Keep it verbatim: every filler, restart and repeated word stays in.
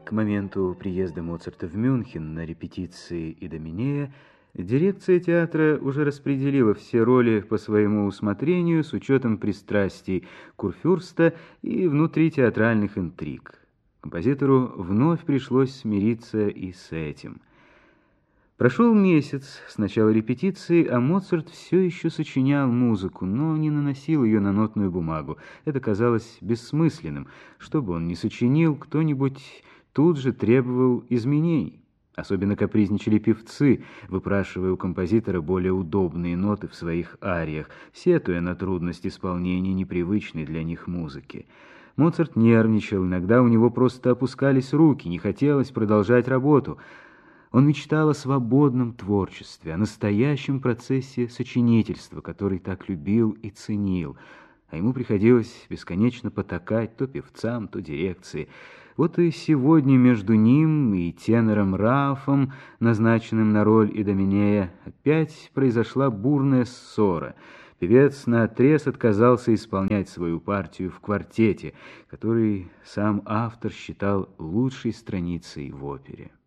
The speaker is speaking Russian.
К моменту приезда Моцарта в Мюнхен на репетиции «Идоминея» дирекция театра уже распределила все роли по своему усмотрению с учетом пристрастий курфюрста и внутритеатральных интриг. Композитору вновь пришлось смириться и с этим. Прошел месяц с начала репетиции, а Моцарт все еще сочинял музыку, но не наносил ее на нотную бумагу. Это казалось бессмысленным. Что бы он ни сочинил, кто-нибудь тут же требовал изменений. Особенно капризничали певцы, выпрашивая у композитора более удобные ноты в своих ариях, сетуя на трудность исполнения непривычной для них музыки. Моцарт нервничал, иногда у него просто опускались руки, не хотелось продолжать работу. Он мечтал о свободном творчестве, о настоящем процессе сочинительства, который так любил и ценил, а ему приходилось бесконечно потакать то певцам, то дирекции. Вот и сегодня между ним и тенором Рафом, назначенным на роль Идоминея, опять произошла бурная ссора. Певец наотрез отказался исполнять свою партию в квартете, который сам автор считал лучшей страницей в опере.